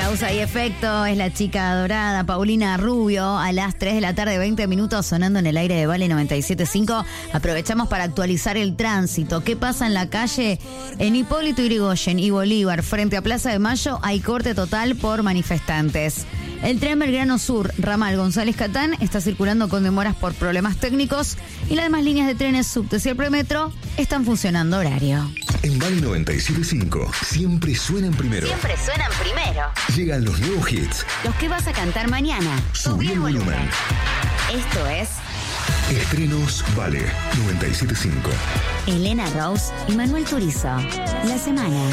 Causa y efecto, es la chica dorada, Paulina Rubio, a las 3 de la tarde, 20 minutos, sonando en el aire de Vale 97.5. Aprovechamos para actualizar el tránsito. ¿Qué pasa en la calle? En Hipólito Yrigoyen y Bolívar, frente a Plaza de Mayo, hay corte total por manifestantes. El tren Belgrano Sur, ramal González Catán, está circulando con demoras por problemas técnicos y las demás líneas de trenes, subtes y el premetro están funcionando horario. En Vale 97.5 siempre suenan primero. Siempre suenan primero. Llegan los nuevos hits. Los que vas a cantar mañana. Subí el volumen. Esto es Estrenos Vale 97.5. Elena Rose y Manuel Turizo. La semana.